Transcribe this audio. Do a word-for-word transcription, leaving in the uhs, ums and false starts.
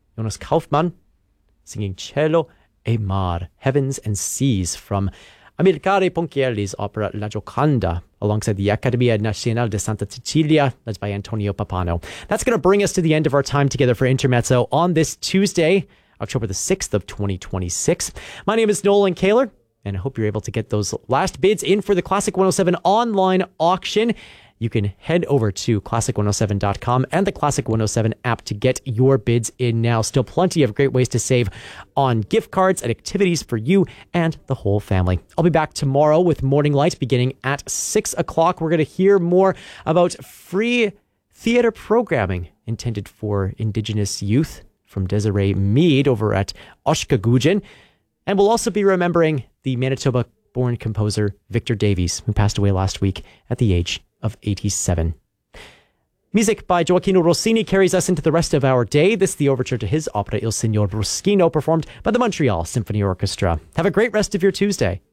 Jonas Kaufmann singing Cielo e Mar, Heavens and Seas, from Amilcare Ponchielli's opera La Gioconda, alongside the Accademia Nazionale de Santa Cecilia, led by Antonio Papano. That's going to bring us to the end of our time together for Intermezzo on this Tuesday, October the sixth of twenty twenty-six. My name is Nolan Kaler, and I hope you're able to get those last bids in for the Classic one oh seven online auction. You can head over to classic one oh seven dot com and the Classic one oh seven app to get your bids in now. Still plenty of great ways to save on gift cards and activities for you and the whole family. I'll be back tomorrow with Morning Light beginning at six o'clock. We're going to hear more about free theater programming intended for Indigenous youth from Desiree Mead over at Oshkogujen. And we'll also be remembering the Manitoba-born composer Victor Davies, who passed away last week at the age of eighty-seven. Music by Gioacchino Rossini carries us into the rest of our day. This is the overture to his opera Il Signor Bruschino, performed by the Montreal Symphony Orchestra. Have a great rest of your Tuesday.